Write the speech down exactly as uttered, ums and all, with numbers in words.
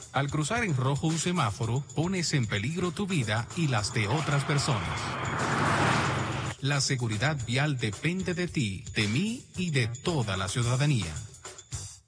Al cruzar en rojo un semáforo, pones en peligro tu vida y las de otras personas. La seguridad vial depende de ti, de mí y de toda la ciudadanía.